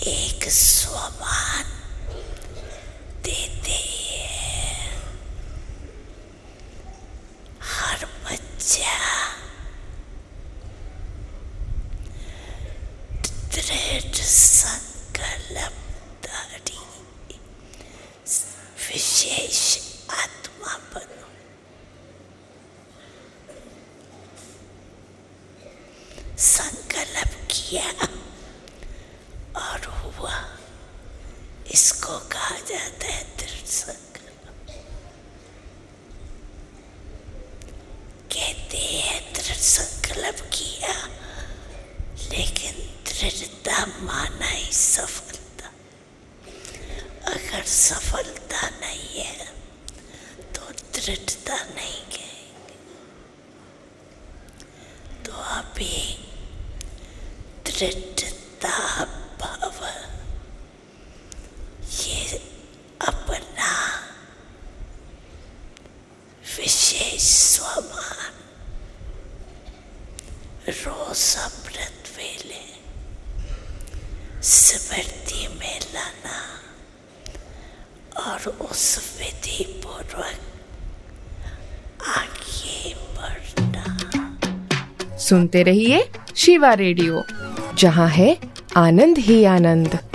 एक स्वमान देते हैं। हर बच्चा दृढ़ संकल्पधारी विशेष आत्मा बनो। संकल्प किया और हुआ, इसको कहा जाता है दृढ़ संकल्प। कहते हैं दृढ़ संकल्प किया, लेकिन दृढ़ता माना ही सफलता। अगर सफलता नहीं है तो दृढ़ता नहीं कहेंगे। तो अभी दृढ़ता भाव ये अपना विशेष स्वमान रोज अमृत वेले स्मृति में लाना और उस विधि पूर्वक आगे बढ़ना। सुनते रहिए शिवा रेडियो, जहाँ है आनंद ही आनंद।